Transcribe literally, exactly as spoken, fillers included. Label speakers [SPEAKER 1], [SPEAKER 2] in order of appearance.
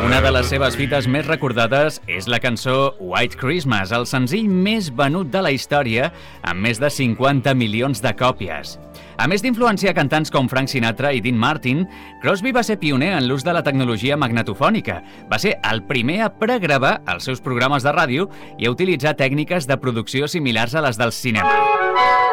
[SPEAKER 1] Una de les seves fites més recordades és la cançó White Christmas, el senzill més venut de la història, amb més de cinquanta milions de còpies. A més d'influenciar cantants com Frank Sinatra i Dean Martin, Crosby va ser pioner en l'ús de la tecnologia magnetofònica. Va ser el primer a pregravar els seus programes de ràdio i a utilitzar tècniques de producció similars a les del cinema.